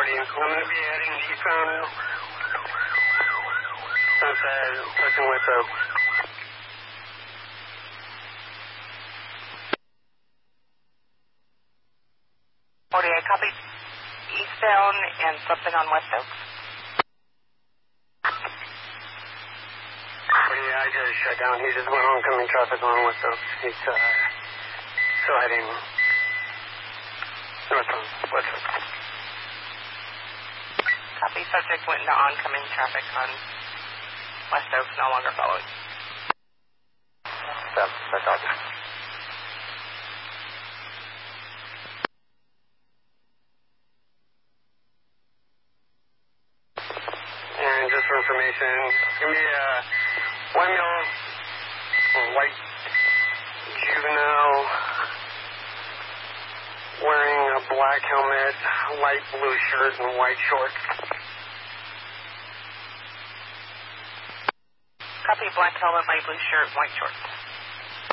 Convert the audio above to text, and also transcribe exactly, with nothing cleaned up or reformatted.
forty. I'm going to be heading eastbound. Sunset, touching West Oak. forty-eight, copy. Eastbound and something on West Oak. forty-eight, I just shut down. He just went oncoming traffic on West Oak. He's uh, still heading northbound, West Oak. Copy, subject went into oncoming traffic on West Oak, no longer following. Step, step, copy. And just for information, it's going to be a one male white juvenile wearing a black helmet, light blue shirt, and white shorts. Copy, black helmet, light blue shirt, white shorts.